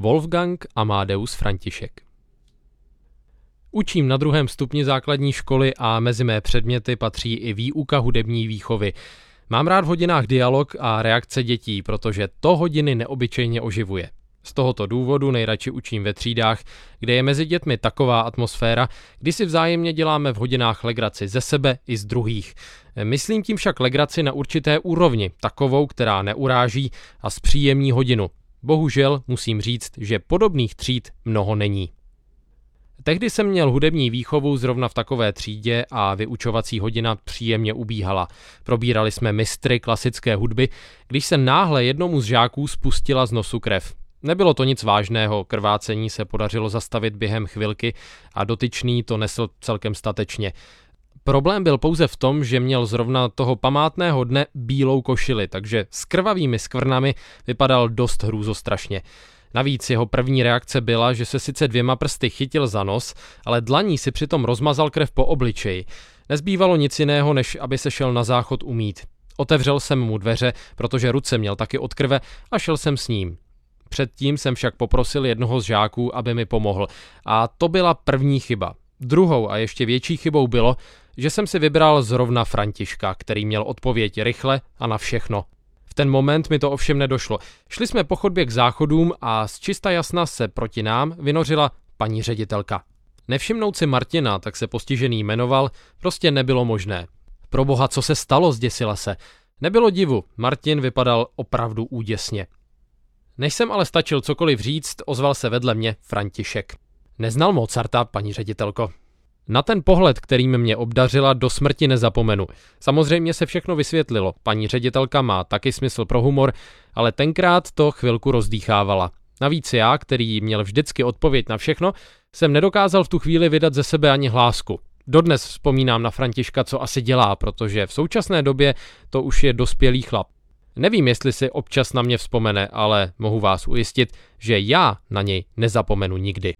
Wolfgang Amadeus František. Učím na 2. stupni základní školy a mezi mé předměty patří i výuka hudební výchovy. Mám rád v hodinách dialog a reakce dětí, protože to hodiny neobyčejně oživuje. Z tohoto důvodu nejradši učím ve třídách, kde je mezi dětmi taková atmosféra, kdy si vzájemně děláme v hodinách legraci ze sebe i z druhých. Myslím tím však legraci na určité úrovni, takovou, která neuráží a zpříjemní hodinu. Bohužel musím říct, že podobných tříd mnoho není. Tehdy jsem měl hudební výchovu zrovna v takové třídě a vyučovací hodina příjemně ubíhala. Probírali jsme mistry klasické hudby, když se náhle jednomu z žáků spustila z nosu krev. Nebylo to nic vážného, krvácení se podařilo zastavit během chvilky a dotyčný to nesl celkem statečně. Problém byl pouze v tom, že měl zrovna toho památného dne bílou košili, takže s krvavými skvrnami vypadal dost hrůzostrašně. Navíc jeho první reakce byla, že se sice 2 prsty chytil za nos, ale dlaní si přitom rozmazal krev po obličeji. Nezbývalo nic jiného, než aby se šel na záchod umýt. Otevřel jsem mu dveře, protože ruce měl taky od krve, a šel jsem s ním. Předtím jsem však poprosil jednoho z žáků, aby mi pomohl. A to byla první chyba. Druhou a ještě větší chybou bylo, že jsem si vybral zrovna Františka, který měl odpověď rychle a na všechno. V ten moment mi to ovšem nedošlo. Šli jsme po chodbě k záchodům a z čista jasna se proti nám vynořila paní ředitelka. Nevšimnout si Martina, tak se postižený jmenoval, prostě nebylo možné. Proboha, co se stalo, zděsila se. Nebylo divu, Martin vypadal opravdu úděsně. Než jsem ale stačil cokoliv říct, ozval se vedle mě František. Neznal Mozarta, paní ředitelko. Na ten pohled, kterým mě obdařila, do smrti nezapomenu. Samozřejmě se všechno vysvětlilo. Paní ředitelka má taky smysl pro humor, ale tenkrát to chvilku rozdýchávala. Navíc já, který měl vždycky odpověď na všechno, jsem nedokázal v tu chvíli vydat ze sebe ani hlásku. Dodnes vzpomínám na Františka, co asi dělá, protože v současné době to už je dospělý chlap. Nevím, jestli si občas na mě vzpomene, ale mohu vás ujistit, že já na něj nezapomenu nikdy.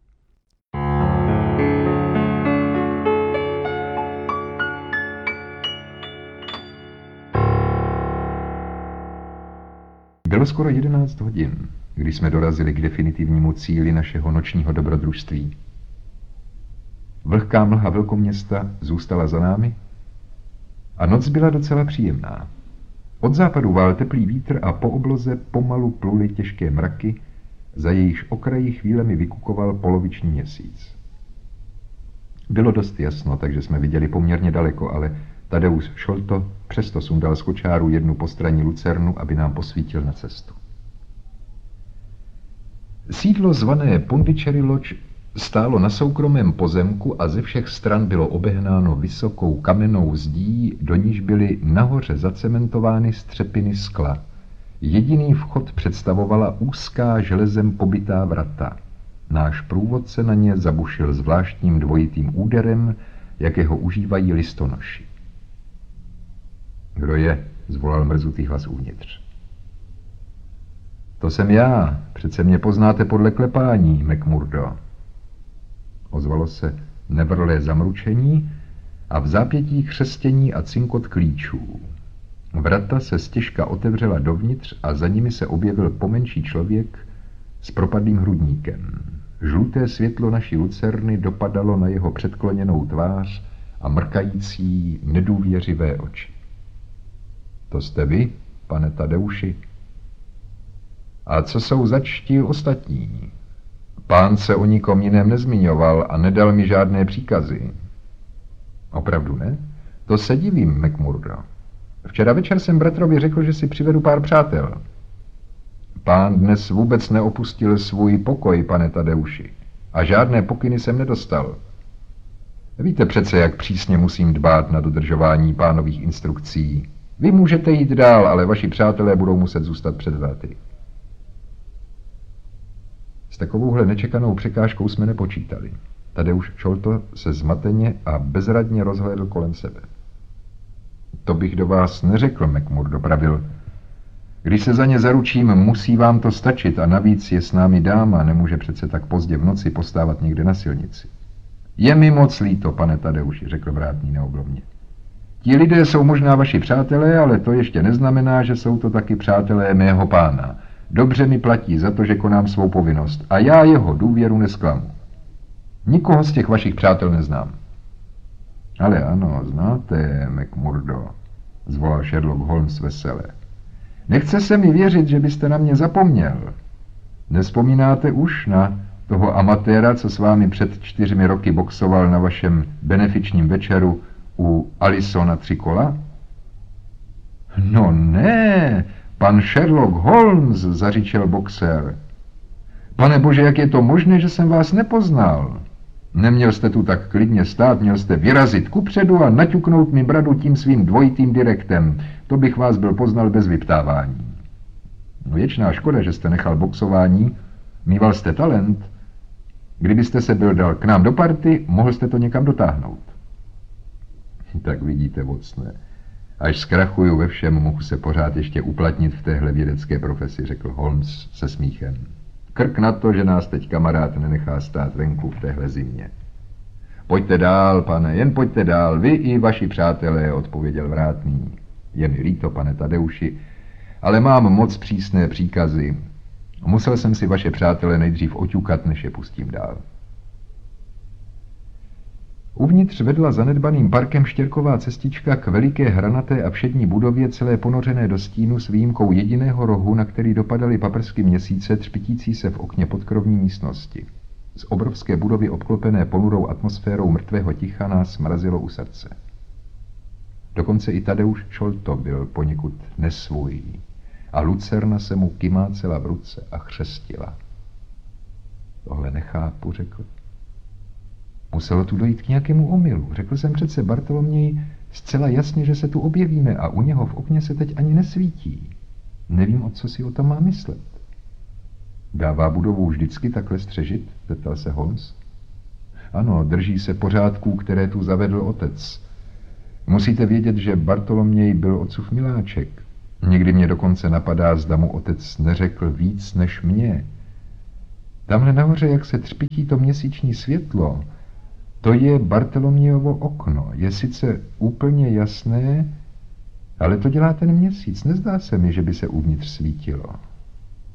Bylo skoro 11 hodin, když jsme dorazili k definitivnímu cíli našeho nočního dobrodružství. Vlhká mlha velkoměsta zůstala za námi a noc byla docela příjemná. Od západu vál teplý vítr a po obloze pomalu pluly těžké mraky, za jejichž okraji chvílemi vykukoval poloviční měsíc. Bylo dost jasno, takže jsme viděli poměrně daleko, ale Tadeusz Šolto přesto sundal z kočáru jednu postranní lucernu, aby nám posvítil na cestu. Sídlo zvané Pondicherry Lodge stálo na soukromém pozemku a ze všech stran bylo obehnáno vysokou kamennou zdí, do níž byly nahoře zacementovány střepiny skla. Jediný vchod představovala úzká železem pobytá vrata. Náš průvodce na ně zabušil zvláštním dvojitým úderem, jakého užívají listonoši. Kdo je? Zvolal mrzutý hlas uvnitř. To jsem já, přece mě poznáte podle klepání, McMurdo. Ozvalo se nevrlé zamručení a v zápětí chřestění a cinkot klíčů. Vrata se stěžka otevřela dovnitř a za nimi se objevil pomenší člověk s propadlým hrudníkem. Žluté světlo naší lucerny dopadalo na jeho předkloněnou tvář a mrkající, nedůvěřivé oči. To jste vy, pane Tadeuši? A co jsou zač ti ostatní? Pán se o nikom jiném nezmiňoval a nedal mi žádné příkazy. Opravdu ne? To se divím, McMurdo. Včera večer jsem bratrovi řekl, že si přivedu pár přátel. Pán dnes vůbec neopustil svůj pokoj, pane Tadeuši, a žádné pokyny jsem nedostal. Víte přece, jak přísně musím dbát na dodržování pánových instrukcí. Vy můžete jít dál, ale vaši přátelé budou muset zůstat před vraty. S takovouhle nečekanou překážkou jsme nepočítali. Tadeusz Šolto se zmateně a bezradně rozhlédl kolem sebe. To bych do vás neřekl, McMurdo pravil. Když se za ně zaručím, musí vám to stačit a navíc je s námi dáma, nemůže přece tak pozdě v noci postávat někde na silnici. Je mi moc líto, pane Tadeuši, řekl vrátný neoblomně. Ti lidé jsou možná vaši přátelé, ale to ještě neznamená, že jsou to taky přátelé mého pána. dobře mi platí za to, že konám svou povinnost a já jeho důvěru nesklamu. Nikoho z těch vašich přátel neznám. Ale ano, znáte, McMurdo, zvolal Sherlock Holmes vesele. Nechce se mi věřit, že byste na mě zapomněl. Nevzpomínáte už na toho amatéra, co s vámi před 4 roky boxoval na vašem benefičním večeru u Alisona 3 kola? No ne, pan Sherlock Holmes, zaříčel boxer. Pane bože, jak je to možné, že jsem vás nepoznal? Neměl jste tu tak klidně stát, měl jste vyrazit kupředu a naťuknout mi bradu tím svým dvojitým direktem. To bych vás byl poznal bez vyptávání. Věčná škoda, že jste nechal boxování. Mýval jste talent. Kdybyste se byl dal k nám do party, mohl jste to někam dotáhnout. Tak vidíte, Watsone, až zkrachuju ve všem, mohu se pořád ještě uplatnit v téhle vědecké profesi, řekl Holmes se smíchem. Krk na to, že nás teď kamarád nenechá stát venku v téhle zimě. Pojďte dál, pane, jen pojďte dál, vy i vaši přátelé, odpověděl vrátný. Je mi líto, pane Tadeuši, ale mám moc přísné příkazy. Musel jsem si vaše přátele nejdřív oťukat, než je pustím dál. Uvnitř vedla zanedbaným parkem štěrková cestička k veliké hranaté a všední budově celé ponořené do stínu s výjimkou jediného rohu, na který dopadaly paprsky měsíce třpitící se v okně podkrovní místnosti. Z obrovské budovy obklopené ponurou atmosférou mrtvého ticha nás mrazilo u srdce. Dokonce i Tadeusz Sholto byl poněkud nesvůj a lucerna se mu kymácela v ruce a chřestila. Tohle nechápu, řekl. Muselo tu dojít k nějakému omylu. Řekl jsem přece Bartoloměji zcela jasně, že se tu objevíme a u něho v okně se teď ani nesvítí. Nevím, o co si o tom má myslet. Dává budovu vždycky takhle střežit? Zeptal se Holmes. Ano, drží se pořádků, které tu zavedl otec. Musíte vědět, že Bartoloměj byl otcův miláček. Někdy mě dokonce napadá, zda mu otec neřekl víc než mě. Tamhle nahoře, jak se třpití to měsíční světlo, to je Bartolomějovo okno. Je sice úplně jasné, ale to dělá ten měsíc. Nezdá se mi, že by se uvnitř svítilo.